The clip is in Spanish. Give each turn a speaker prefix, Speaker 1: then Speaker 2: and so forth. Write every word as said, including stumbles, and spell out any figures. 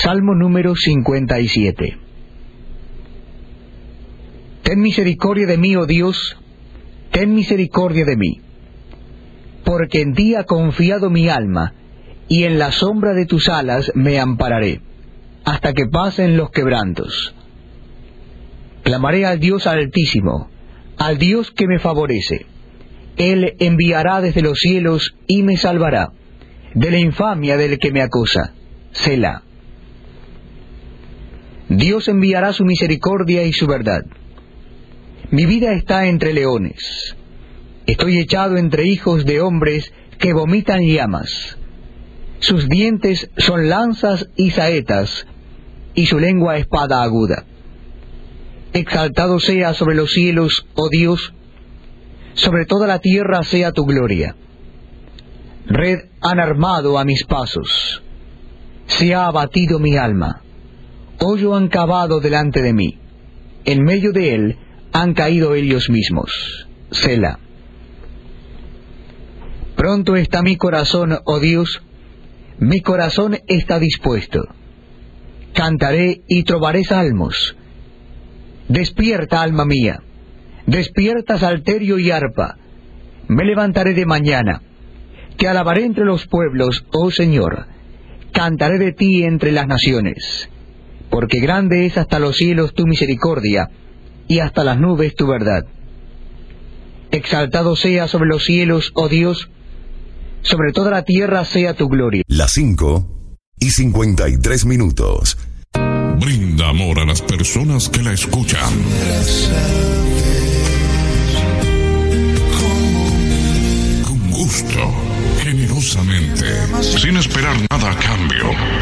Speaker 1: Salmo número cincuenta y siete. Ten misericordia de mí, oh Dios, ten misericordia de mí, porque en ti ha confiado mi alma, y en la sombra de tus alas me ampararé, hasta que pasen los quebrantos. Clamaré al Dios Altísimo, al Dios que me favorece. Él enviará desde los cielos y me salvará de la infamia del que me acosa. Selah. Dios enviará su misericordia y su verdad. Mi vida está entre leones. Estoy echado entre hijos de hombres que vomitan llamas. Sus dientes son lanzas y saetas, y su lengua espada aguda. Exaltado sea sobre los cielos, oh Dios, sobre toda la tierra sea tu gloria. Red han armado a mis pasos. Se ha abatido mi alma. Hoyo han cavado delante de mí. En medio de él han caído ellos mismos. Selah. Pronto está mi corazón, oh Dios, mi corazón está dispuesto. Cantaré y trovaré salmos. Despierta, alma mía, despierta, salterio y arpa. Me levantaré de mañana. Te alabaré entre los pueblos, oh Señor. Cantaré de ti entre las naciones. Porque grande es hasta los cielos tu misericordia, y hasta las nubes tu verdad. Exaltado sea sobre los cielos, oh Dios, sobre toda la tierra sea tu gloria.
Speaker 2: Las cinco y cincuenta y tres minutos.
Speaker 3: Brinda amor a las personas que la escuchan. Con gusto, generosamente, sin esperar nada a cambio.